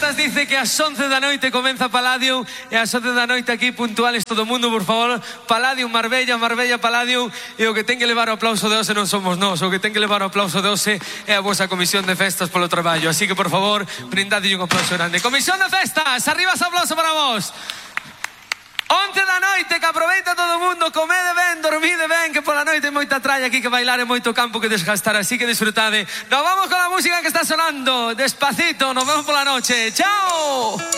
Festas dice que ás 11 da noite comeza Palladium e ás 11 da noite aquí puntuales todo o mundo, por favor. Palladium, Marbella, Marbella, Palladium. E o que ten que levar o aplauso de hoxe non somos nós, o que ten que levar o aplauso de hoxe é a vosa comisión de festas polo traballo. Así que, por favor, brindade un aplauso grande. Comisión de festas, arriba ese aplauso para vos. 11 da noite, que aproveita todo o mundo, comede ben, dormide ben, que pola noite moita tralla aquí que bailar e moito campo que desgastar, así que disfrutade. Nos vamos con la música que está sonando, Despacito, nos vemos pola noche. Chao.